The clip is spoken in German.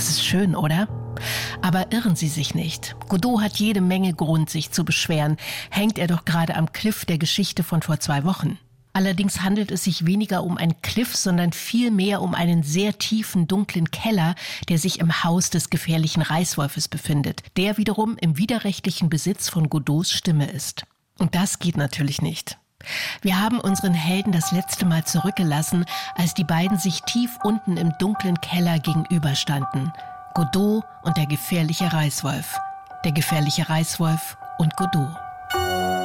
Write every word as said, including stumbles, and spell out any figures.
Das ist schön, oder? Aber irren Sie sich nicht. Godot hat jede Menge Grund, sich zu beschweren. Hängt er doch gerade am Cliff der Geschichte von vor zwei Wochen. Allerdings handelt es sich weniger um einen Cliff, sondern vielmehr um einen sehr tiefen, dunklen Keller, der sich im Haus des gefährlichen Reißwolfes befindet, der wiederum im widerrechtlichen Besitz von Godots Stimme ist. Und das geht natürlich nicht. Wir haben unseren Helden das letzte Mal zurückgelassen, als die beiden sich tief unten im dunklen Keller gegenüberstanden. Godot und der gefährliche Reißwolf. Der gefährliche Reißwolf und Godot.